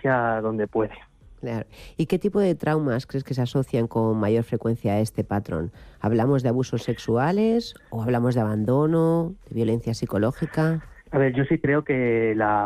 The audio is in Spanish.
violencia donde puede. Claro. ¿Y qué tipo de traumas crees que se asocian con mayor frecuencia a este patrón? ¿Hablamos de abusos sexuales o hablamos de abandono, de violencia psicológica? A ver, yo sí creo que